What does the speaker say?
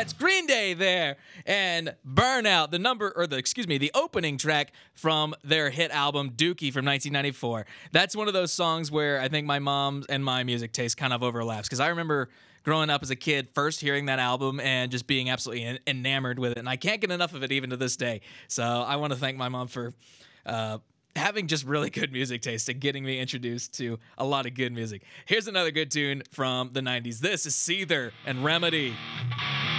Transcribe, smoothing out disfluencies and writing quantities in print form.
That's Green Day there. And Burnout, the opening track from their hit album Dookie from 1994. That's one of those songs where I think my mom's and my music taste kind of overlaps, because I remember growing up as a kid, first hearing that album and just being absolutely enamored with it. And I can't get enough of it even to this day. So I want to thank my mom for having just really good music taste and getting me introduced to a lot of good music. Here's another good tune from the 90s. This is Seether and Remedy.